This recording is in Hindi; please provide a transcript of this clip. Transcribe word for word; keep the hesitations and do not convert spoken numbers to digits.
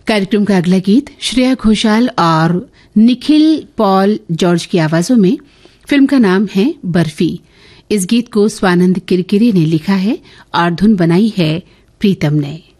कार्यक्रम का अगला गीत श्रेया घोषाल और निखिल पॉल जॉर्ज की आवाजों में। फिल्म का नाम है बर्फी। इस गीत को स्वानंद किरकिरे ने लिखा है और धुन बनाई है प्रीतम ने।